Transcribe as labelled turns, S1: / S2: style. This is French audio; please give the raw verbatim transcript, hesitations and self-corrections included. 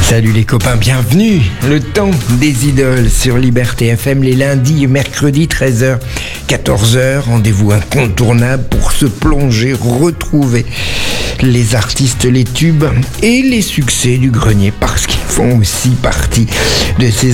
S1: Salut les copains, bienvenue. Le temps des idoles sur Liberté F M les lundis et mercredis treize heures, quatorze heures. Rendez-vous incontournable pour se plonger, retrouver les artistes, les tubes et les succès du grenier parce qu'ils font aussi partie de ces